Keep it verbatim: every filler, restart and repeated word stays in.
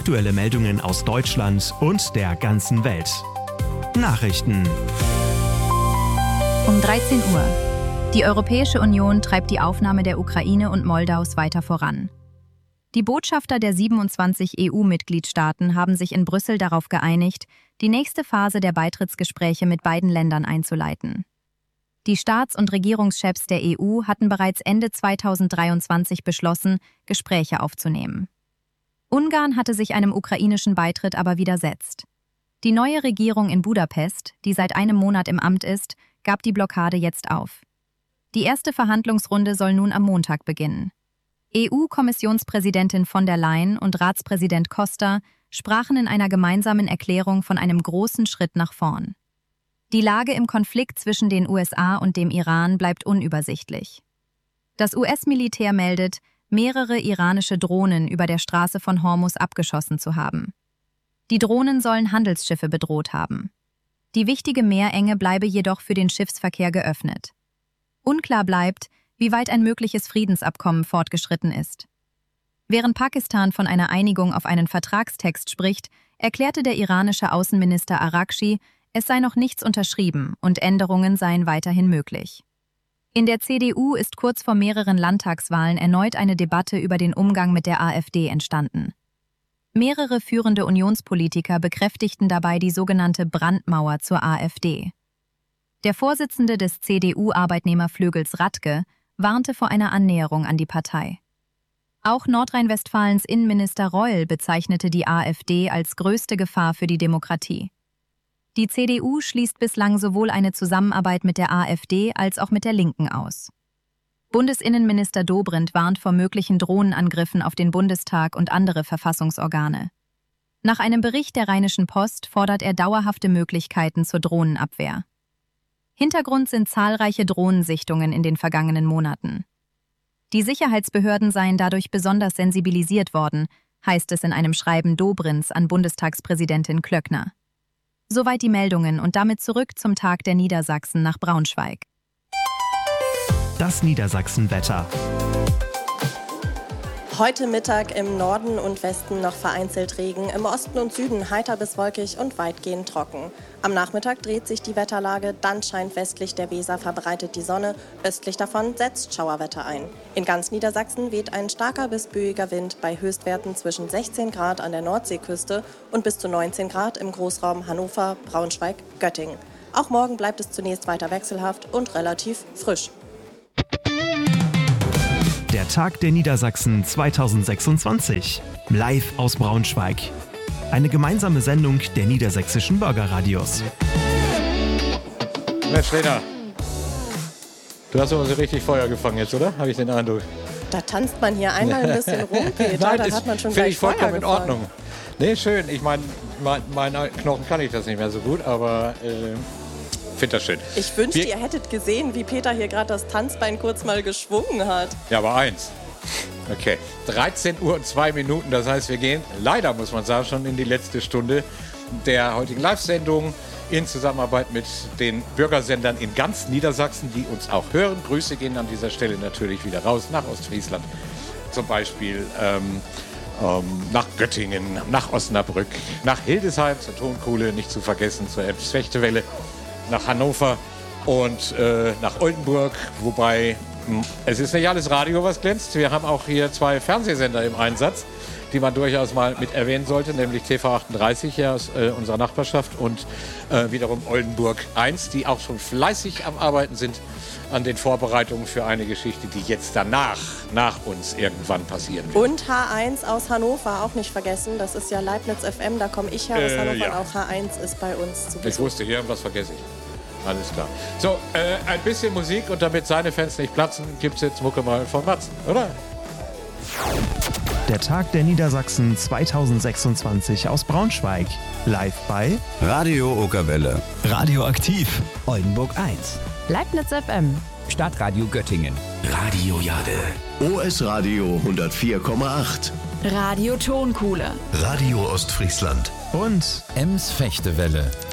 Aktuelle Meldungen aus Deutschland und der ganzen Welt. Nachrichten. Um dreizehn Uhr. Die Europäische Union treibt die Aufnahme der Ukraine und Moldaus weiter voran. Die Botschafter der siebenundzwanzig E U-Mitgliedstaaten haben sich in Brüssel darauf geeinigt, die nächste Phase der Beitrittsgespräche mit beiden Ländern einzuleiten. Die Staats- und Regierungschefs der E U hatten bereits Ende zweitausenddreiundzwanzig beschlossen, Gespräche aufzunehmen. Ungarn hatte sich einem ukrainischen Beitritt aber widersetzt. Die neue Regierung in Budapest, die seit einem Monat im Amt ist, gab die Blockade jetzt auf. Die erste Verhandlungsrunde soll nun am Montag beginnen. E U-Kommissionspräsidentin von der Leyen und Ratspräsident Costa sprachen in einer gemeinsamen Erklärung von einem großen Schritt nach vorn. Die Lage im Konflikt zwischen den U S A und dem Iran bleibt unübersichtlich. Das U S-Militär meldet, mehrere iranische Drohnen über der Straße von Hormuz abgeschossen zu haben. Die Drohnen sollen Handelsschiffe bedroht haben. Die wichtige Meerenge bleibe jedoch für den Schiffsverkehr geöffnet. Unklar bleibt, wie weit ein mögliches Friedensabkommen fortgeschritten ist. Während Pakistan von einer Einigung auf einen Vertragstext spricht, erklärte der iranische Außenminister Araghchi, es sei noch nichts unterschrieben und Änderungen seien weiterhin möglich. In der C D U ist kurz vor mehreren Landtagswahlen erneut eine Debatte über den Umgang mit der AfD entstanden. Mehrere führende Unionspolitiker bekräftigten dabei die sogenannte Brandmauer zur AfD. Der Vorsitzende des C D U-Arbeitnehmerflügels Radke warnte vor einer Annäherung an die Partei. Auch Nordrhein-Westfalens Innenminister Reul bezeichnete die AfD als größte Gefahr für die Demokratie. Die C D U schließt bislang sowohl eine Zusammenarbeit mit der AfD als auch mit der Linken aus. Bundesinnenminister Dobrindt warnt vor möglichen Drohnenangriffen auf den Bundestag und andere Verfassungsorgane. Nach einem Bericht der Rheinischen Post fordert er dauerhafte Möglichkeiten zur Drohnenabwehr. Hintergrund sind zahlreiche Drohnensichtungen in den vergangenen Monaten. Die Sicherheitsbehörden seien dadurch besonders sensibilisiert worden, heißt es in einem Schreiben Dobrindts an Bundestagspräsidentin Klöckner. Soweit die Meldungen und damit zurück zum Tag der Niedersachsen nach Braunschweig. Das Niedersachsenwetter. Heute Mittag im Norden und Westen noch vereinzelt Regen, im Osten und Süden heiter bis wolkig und weitgehend trocken. Am Nachmittag dreht sich die Wetterlage, dann scheint westlich der Weser verbreitet die Sonne, östlich davon setzt Schauerwetter ein. In ganz Niedersachsen weht ein starker bis böiger Wind bei Höchstwerten zwischen sechzehn Grad an der Nordseeküste und bis zu neunzehn Grad im Großraum Hannover, Braunschweig, Göttingen. Auch morgen bleibt es zunächst weiter wechselhaft und relativ frisch. Der Tag der Niedersachsen zweitausendsechsundzwanzig. Live aus Braunschweig. Eine gemeinsame Sendung der niedersächsischen Bürgerradios. Mensch, Lena, du hast aber so richtig Feuer gefangen jetzt, oder? Habe ich den Eindruck. Da tanzt man hier einmal ein bisschen rum, Peter, Nein, dann hat man schon finde gleich ich vollkommen Feuer in Ordnung. Nee, schön. Ich meine, mein, meinen Knochen kann ich das nicht mehr so gut, aber äh, finde das schön. Ich wünschte, Wir- ihr hättet gesehen, wie Peter hier gerade das Tanzbein kurz mal geschwungen hat. Ja, aber eins. Okay, dreizehn Uhr und zwei Minuten, das heißt, wir gehen leider, muss man sagen, schon in die letzte Stunde der heutigen Live-Sendung in Zusammenarbeit mit den Bürgersendern in ganz Niedersachsen, die uns auch hören. Grüße gehen an dieser Stelle natürlich wieder raus nach Ostfriesland, zum Beispiel ähm, ähm, nach Göttingen, nach Osnabrück, nach Hildesheim zur Tonkuhle, nicht zu vergessen, zur Elbsfechtewelle, nach Hannover und äh, nach Oldenburg, wobei mh, es ist nicht alles Radio, was glänzt. Wir haben auch hier zwei Fernsehsender im Einsatz, die man durchaus mal mit erwähnen sollte, nämlich T V achtunddreißig hier aus äh, unserer Nachbarschaft und äh, wiederum Oldenburg eins, die auch schon fleißig am Arbeiten sind an den Vorbereitungen für eine Geschichte, die jetzt danach, nach uns irgendwann passieren wird. Und H eins aus Hannover, auch nicht vergessen. Das ist ja Leibniz F M, da komme ich her aus Äh, Hannover ja. und auch H eins ist bei uns zu Ich Besuch. wusste, hier irgendwas vergesse ich. Alles klar. So, äh, ein bisschen Musik und damit seine Fans nicht platzen, gibt's jetzt Mucke mal von Matzen, oder? Der Tag der Niedersachsen zweitausendsechsundzwanzig aus Braunschweig. Live bei Radio Okerwelle. Radioaktiv. Oldenburg eins. Leibniz F M. Stadtradio Göttingen. Radio Jade. O S Radio hundertvier Komma acht. Radio Tonkuhle. Radio Ostfriesland. und Ems Fechtewelle.